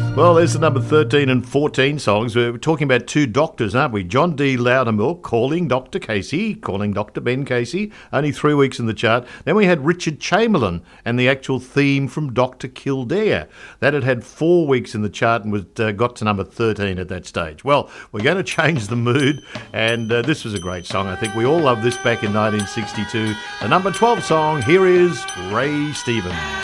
Well, there's the number 13 and 14 songs. We're talking about two doctors, aren't we? John D. Loudermilk calling Dr. Casey, calling Dr. Ben Casey, only 3 weeks in the chart. Then we had Richard Chamberlain and the actual theme from Dr. Kildare. That had 4 weeks in the chart and was got to number 13 at that stage. Well, we're going to change the mood, and this was a great song. I think we all loved this back in 1962. The number 12 song, here is Ray Stevens.